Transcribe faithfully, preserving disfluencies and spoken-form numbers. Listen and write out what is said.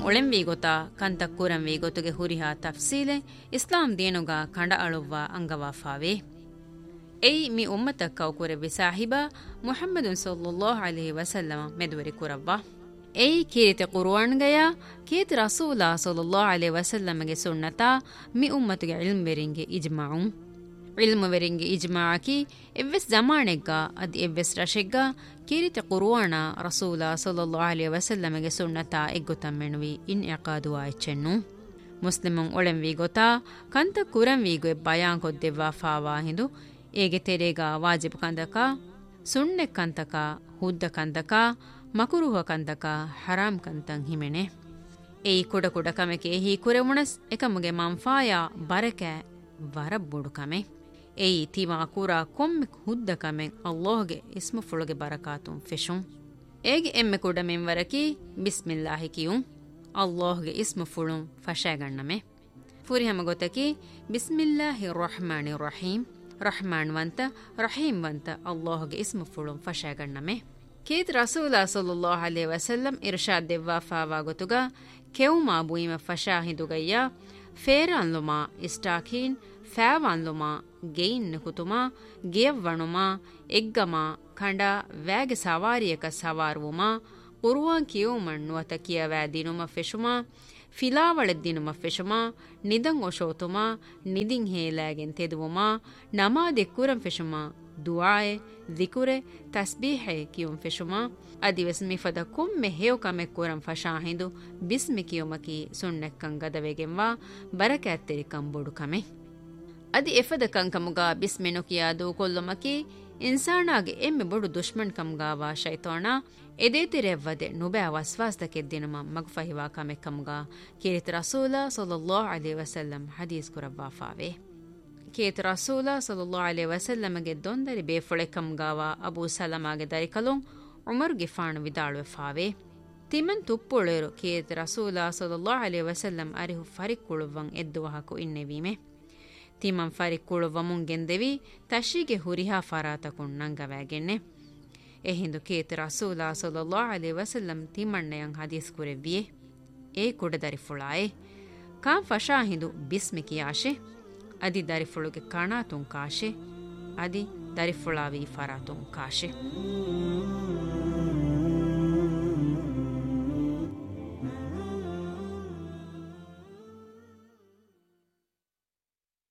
ಒಳೆಂವಿ ಗೊತ್ತಾ ಕಂತ ಕುರಂವಿ ಗೊತ್ತುಗೆ ಹುರಿಹಾ ತಫ್ಸೀಲೆ ಇಸ್ಲಾಂ ದೇನುಗ ಕಂಡ ಅಳುವ್ವ ಅಂಗವಾಫಾವೆ ಎಯ್ ಮಿ ಉಮ್ಮತ ಕೌಕುರೆ ವಿಸಾಹಿಬ ಮುಹಮ್ಮದುನ್ ಸಲ್ಲಲ್ಲಾಹು ಅಲೈಹಿ ವಸಲ್ಲಮ ಮೆದುವರಿ ಕುರವ್ವ ಎಯ್ ಕೀರಿತೆ ಕುರ್ಆನ್ಗಯ ಕೀತಿ ರಸೂಲ ಸಲ್ಲಲ್ಲಾಹು ಅಲೈಹಿ ವಸಲ್ಲಮಗೆ ಸುನ್ನತ ಮಿ ಉಮ್ಮತುಗೆ ಇಲ್ಮ್ ವೆರಿಂಗೆ ಇಜ್ಮಾಉ ಇಲ್ಮ್ ವೆರಿಂಗೆ ಇಜ್ಮಾಅಕಿ ಎವ್ವೆಸ್ ಜಮಾನೆಗ್ಗ ಅದ್ ಎವ್ವೆಸ್ ರಶೆಗ್ಗ ಕೀರಿತೆ ಕುರ್ಆನ ರಸೂಲ ಸಲ್ಲಲ್ಲಾಹು ಅಲೈಹಿ ವಸಲ್ಲಮಗೆ ಸುನ್ನತ ಎಗ್ಗುತಮ್ಮೆಣುವಿ ಇನ್ ಇಕಾದು ಆಯ್ಚೆನ್ನು ಮುಸ್ಲಿಮುನ್ ಒಳೆಂವಿ ಗೊತ್ತಾ ಕಂತ ಕುರಂವಿಗೆ ಬಯಾನ್ ಕೊದ್ದೆವ್ವ ಫಾವಾ ಹಿಂದು ಏಗೆ ತೆರೆಗ ವಾಜಿಬ್ ಕಂದಕ ಸುಣ್ಣೆ ಕಂತಕ ಹುದ್ದ ಕಂತಕ ಮಕುರುಹ ಕಂತಕ ಹರಾಮ್ ಕಂತಂ ಹಿಮೆಣೆ ಏಯ್ ಕುಡ ಕುಡ ಕಮೆಕೆ ಹಿ ಕುರೆಮುಣಸ್ ಎಕಮುಗೆ ಮಂಫಾಯ ಬರಕೆ ವರ ಬುಡು ಕಮೆ ಏಯ್ ತಿಮಾ ಕುರ ಕೊಮ್ಮೆ ಹುದ್ದ ಕಮೆ ಅಲ್ಲಾಹ್ಗೆ ಇಸ್ಮ ಫುಳುಗೆ ಬರಕಾತುಂ ಫೆಶುಂ ಏಗೆ ಎಮ್ಮೆ ಕುಡ ಮೆಂವರಕಿ ಬಿಸ್ಮಿಲ್ಲಾಹಿ ಕಿಯುಂ ಅಲ್ಲಾಹ್ಗೆ ಇಸ್ಮ ಫುಳುಂ ಫಶಾಗಣ್ಣಮೆ ಫುರಿಹಮ ಗೊತ್ತಕಿ ಬಿಸ್ಮಿಲ್ಲಾಹಿ ರಹಮಾನಿ Rahim Rahman ವಂತ Rahim ವಂತ ಅಲ್ಲಾಹ್ಗೆ ಇಸ್ಮ ಫುಳುಂ ಫಶಾಗಣ್ಣಮೆ Keith ರಸೂಲ ಸಲ್ಲಲ್ಲಾಹು ಅಲೈಹಿ ವಸಲ್ಲಂ Irshad ದೆವ್ವಾ fava ಗೊತುಗ ಕೆವುಮಾ ಬುಯಿಮ ಫಶಾ ಹಿಂದುಗಯ್ಯ ಫೇರಾನ್ಲುಮಾ ಇಸ್ಟಾಕೀನ್ ಫෑವಾನ್ಲುಮಾ gain ಕುತುಮಾ ಗೆಯವ್ವಣುಮಾ ಎಗ್ಗಮಾ ಖಂಡ ವ್ಯಾಗೆ ಸವಾರಿಯಕ ಸವಾರುವುಮಾ ಕುರುವಾನ್ ಕಿಯುಮಣ್ ನುವತ ಕಿಯವෑ ದಿನುಮ ಫೆಶುಮಾ ಫಿಲಾವಳೆ ದಿನುಮ ಫೆಶುಮಾ ನಿದಂ ಒಶೋತುಮಾ ನಿದಿಂ ಹೇಲಾಗೆನ್ ತೆದುವುಮಾ ನಮಾದೆ ಕುರಂ ಫೆಶುಮಾ ದುಆಯೆ ದಿಕುರೆ ತಸ್ಬೀಹೆ ಕಿಯುಂ ಫೆಶುಮಾ ಅದಿವೆಸ್ ಮಿಫದ ಕುಮ್ಮೆ ಹೇವ್ ಕಮೆ ಕುರಂ ಫಶಾಹಿಂದು ಬಿಸ್ಮಿ ಕಿಯುಮಕಿ ಸುಣ್ಣೆಕ್ಕಂ ಗದವೆಗೆಂವಾ ಬರಕ್ಯಾತ್ತೆರಿ ಕಂಬುಡು ಕಮೆ ಅದಿ ಎಫದ ಕಂಕಮುಗ ಬಿಸ್ಮೆನು ಕಿಯಾದು ಕೊಲ್ಲುಮಕಿ ಇನ್ಸಾನಾಗೆ ಎಮ್ಮೆ ಬೊಡು ದುಶ್ಮನ್ ಕಮ್ಗಾವಾ ಶೈತಾನ ಎದೇತಿರೆವ್ವದೆ ನುಬෑ ವಸ್ವಾಸ್ದಕೆದ್ದಿನಮ ಮಗ್ಫಹಿವಾ ಕಮೆ ಕಮ್ಗ ಕೇರಿತ ರಸೂಲ ಸಲ್ಲಲ್ಲಾಹು ಅಲೈಹಿ ವಸಲ್ಲಂ ಹದೀಸ್ ಕುರವ್ವಾ ಫಾವೆ ಕೇತ ರಸೂಲ ಸಲ್ಲಲ್ಲಾಹು ಅಲೈಹಿ ವಸಲ್ಲಮಗೆ ದೊಂದರಿ ಬೇಫುಳೆ ಕಮ್ಗಾವ ಅಬೂ ಸಲಮಾಗೆ ದರಿಕಲುಂ ಉಮರ್ಗೆ ಫಾಣು ವಿದಾಳುವೆ ಫಾವೆ ತಿಮನ್ ತುಪ್ಪುಳೇರು ಕೇತ ರಸೂಲ ಸಲ್ಲಲ್ಲಾಹು ಅಲೈಹಿ ವಸಲ್ಲಂ ಅರಿಹು ಫರಿಕ್ಕುಳುವಂ ಎದ್ದುವಹಕು ಇನ್ನೆವೀಮೆ ತಿಮನ್ ಫರಿಕ್ಕುಳುವಮುಂಗೆಂದೆವಿ ತಶಿಗೆ ಹುರಿಹಾ ಫರಾತಕುಂ ನಂಗವಾಗೆನ್ನೆ ಎಹಿಂದು ಕೇತ ರಸೂಲ ಸಲ್ಲಲ್ಲಾಹು ಅಲೈಹಿ ವಸಲ್ಲಂ ತಿಮಣ್ಣೆಯಂ ಹದೀಸ್ ಕುರೆವ್ವಿಯೆ ಏ ಕುಡ ದರಿಫುಳಾಯೆ ಕಾಂ ಫಶಾ ಹಿಂದು ಬಿಸ್ಮಿ ಕಿಯಾಶೆ ಅದಿ ದರಿಫುಳುಗೆ ಕಾಣಾತುಂ ಕಾಶೆ ಅದಿ ದರಿಫುಳಾವಿ ಫರಾತುಂ ಕಾಶೆ